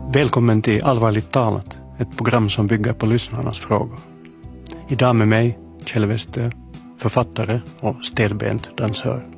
Välkommen till Allvarligt talat, ett program som bygger på lyssnarnas frågor. Idag med mig, Kjell Westö, författare och stelbent dansör.